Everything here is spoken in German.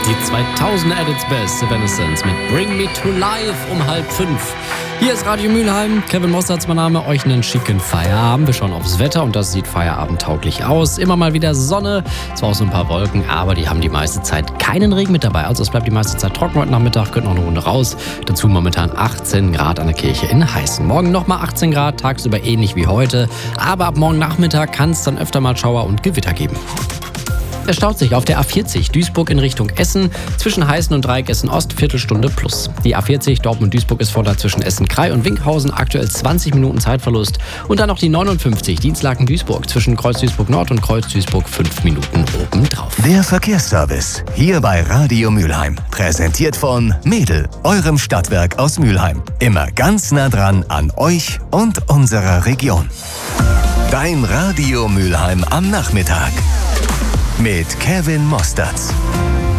Die 2000er at its best, Evanescence mit Bring Me to Life um 4:30. Hier ist Radio Mülheim, Kevin Mossertz mein Name, euch einen schicken Feierabend. Wir schauen aufs Wetter und das sieht feierabendtauglich aus. Immer mal wieder Sonne, zwar auch so ein paar Wolken, aber die haben die meiste Zeit keinen Regen mit dabei. Also es bleibt die meiste Zeit trocken heute Nachmittag, könnt noch eine Runde raus. Dazu momentan 18 Grad an der Kirche in Heißen. Morgen nochmal 18 Grad, tagsüber ähnlich wie heute. Aber ab morgen Nachmittag kann es dann öfter mal Schauer und Gewitter geben. Es staut sich auf der A40 Duisburg in Richtung Essen, zwischen Heißen und Dreieck Essen-Ost, Viertelstunde plus. Die A40 Dortmund-Duisburg ist voller zwischen Essen-Krei und Winkhausen, aktuell 20 Minuten Zeitverlust. Und dann noch die 59 Dienstlaken-Duisburg, zwischen Kreuz Duisburg-Nord und Kreuz Duisburg 5 Minuten obendrauf. Der Verkehrsservice, hier bei Radio Mülheim. Präsentiert von Mädel, eurem Stadtwerk aus Mülheim. Immer ganz nah dran an euch und unserer Region. Dein Radio Mülheim am Nachmittag. Mit Kevin Mossertz.